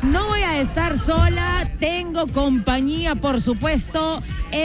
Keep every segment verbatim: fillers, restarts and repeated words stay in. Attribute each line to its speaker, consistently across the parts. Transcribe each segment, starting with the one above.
Speaker 1: no voy a estar sola, tengo compañía, por supuesto,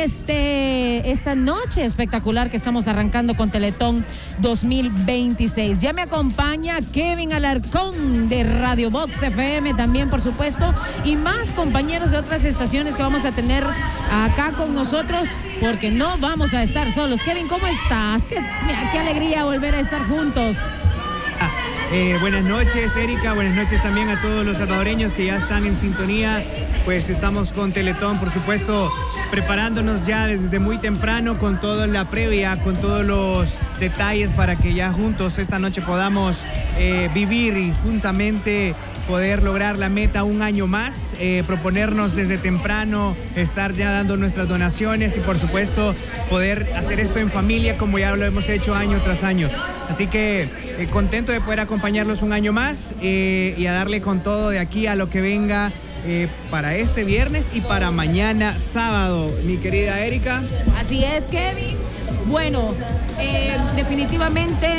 Speaker 1: este, esta noche espectacular que estamos arrancando con Teletón dos mil veintiséis. Ya me acompaña Kevin Alarcón de Radio Box F M también, por supuesto, y más compañeros de otras estaciones que vamos a tener acá con nosotros, porque no vamos a estar solos. Kevin, ¿cómo estás? Qué, mira, qué alegría volver a estar juntos.
Speaker 2: Ah, eh, buenas noches, Erika, buenas noches también a todos los salvadoreños que ya están en sintonía. Pues estamos con Teletón, por supuesto, preparándonos ya desde muy temprano con toda la previa, con todos los detalles para que ya juntos esta noche podamos eh, vivir y juntamente poder lograr la meta un año más, eh, proponernos desde temprano, estar ya dando nuestras donaciones y por supuesto poder hacer esto en familia como ya lo hemos hecho año tras año. Así que eh, contento de poder acompañarlos un año más eh, y a darle con todo de aquí a lo que venga eh, para este viernes y para mañana sábado, mi querida Erika.
Speaker 1: Así es, Kevin. Bueno, eh, definitivamente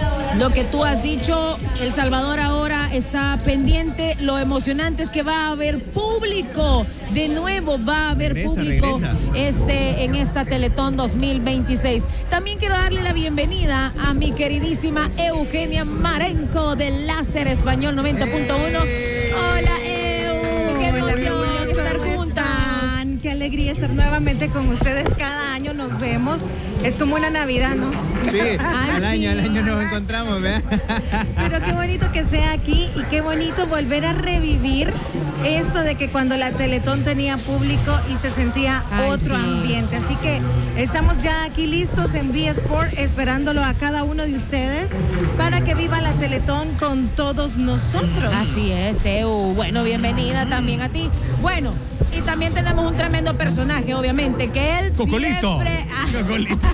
Speaker 1: lo que tú has dicho, El Salvador ahora está pendiente. Lo emocionante es que va a haber público. De nuevo va a haber
Speaker 2: Regresa,
Speaker 1: público
Speaker 2: regresa.
Speaker 1: Este, en esta Teletón dos mil veintiséis. También quiero darle la bienvenida a mi queridísima Eugenia Marenco del Láser Español noventa punto uno. Hola, Eu. Qué emoción estar juntas.
Speaker 3: Qué alegría estar nuevamente con ustedes. Cada año nos vemos. Es como una Navidad, ¿no?
Speaker 2: Sí,
Speaker 1: Ay,
Speaker 2: al año,
Speaker 1: sí.
Speaker 2: al año nos encontramos, ¿verdad?
Speaker 3: Pero qué bonito que sea aquí y qué bonito volver a revivir esto de que cuando la Teletón tenía público y se sentía
Speaker 1: Ay,
Speaker 3: otro
Speaker 1: sí.
Speaker 3: ambiente. Así que estamos ya aquí listos en V Sport esperándolo a cada uno de ustedes para que viva la Teletón con todos nosotros.
Speaker 1: Así es, Eu. Bueno, bienvenida también a ti. Bueno, y también tenemos un tremendo personaje, obviamente, que él
Speaker 4: Cocolito.
Speaker 1: siempre...
Speaker 4: Cocolito.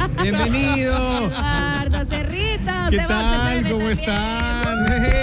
Speaker 2: Bienvenido.
Speaker 1: Eduardo Cerrita.
Speaker 4: ¿Qué
Speaker 1: se va,
Speaker 4: tal?
Speaker 1: se
Speaker 4: ¿Cómo
Speaker 1: también.
Speaker 4: están?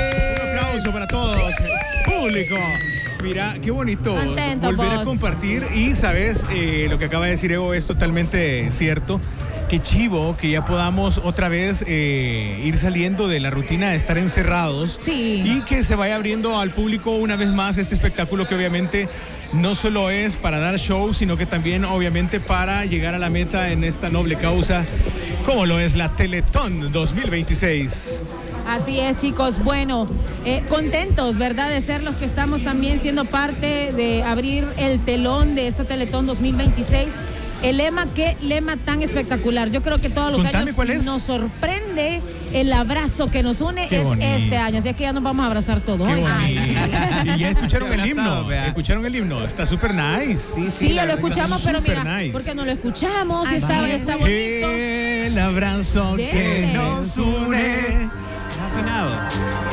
Speaker 4: Un aplauso para todos. Público. Mira, qué bonito
Speaker 1: Contento,
Speaker 4: volver
Speaker 1: vos.
Speaker 4: a compartir. Y, ¿sabes? Eh, lo que acaba de decir Evo es totalmente cierto. Qué chivo que ya podamos otra vez eh, ir saliendo de la rutina de estar encerrados.
Speaker 1: Sí.
Speaker 4: Y que se vaya abriendo al público una vez más este espectáculo que obviamente no solo es para dar show, sino que también obviamente para llegar a la meta en esta noble causa, como lo es la Teletón dos mil veintiséis.
Speaker 1: Así es, chicos. Bueno, eh, contentos, ¿verdad? De ser los que estamos también siendo parte de abrir el telón de esa Teletón dos mil veintiséis. El lema, qué lema tan espectacular. Yo creo que todos los
Speaker 4: Contame
Speaker 1: años
Speaker 4: cuál es.
Speaker 1: nos sorprende el abrazo que nos une.
Speaker 4: Qué
Speaker 1: es
Speaker 4: bonito.
Speaker 1: este año. Así es que ya nos vamos a abrazar todos.
Speaker 4: Qué
Speaker 1: Oigan.
Speaker 4: bonito. Y ya escucharon el
Speaker 2: Abrazado,
Speaker 4: himno.
Speaker 2: vea.
Speaker 4: Escucharon el himno. Está súper nice.
Speaker 2: Sí,
Speaker 1: Sí, ya
Speaker 2: la
Speaker 1: lo
Speaker 2: verdad.
Speaker 1: escuchamos, pero
Speaker 4: Super
Speaker 1: mira,
Speaker 4: nice.
Speaker 1: porque no lo escuchamos,
Speaker 3: Así
Speaker 1: está,
Speaker 3: es.
Speaker 1: está bonito.
Speaker 4: El abrazo que
Speaker 1: Dele.
Speaker 4: nos une.
Speaker 2: Está afinado.